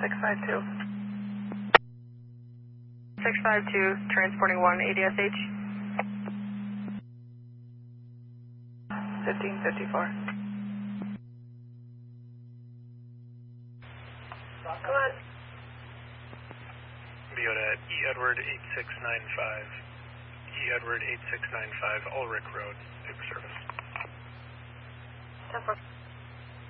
652. 652, transporting 1 ADSH. 1554. Go ahead. Biota E. Edward 8695. E. Edward 8695, Ulrich Road, paper service. 10-4.